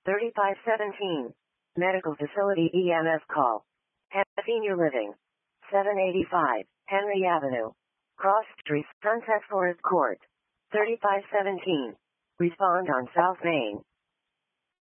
3517. Medical facility EMS call. Senior living. 785. Henry Avenue. Cross Street, Sunset Forest Court. 3517. Respond on South Main.